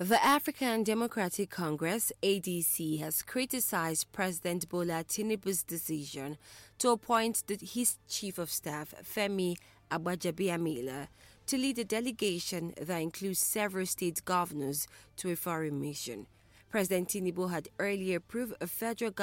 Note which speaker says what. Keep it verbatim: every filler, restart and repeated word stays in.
Speaker 1: The African Democratic Congress, A D C, has criticized President Bola Tinubu's decision to appoint the, his chief of staff, Femi Agbajabiamila, to lead a delegation that includes several state governors to a foreign mission. President Tinubu had earlier approved a federal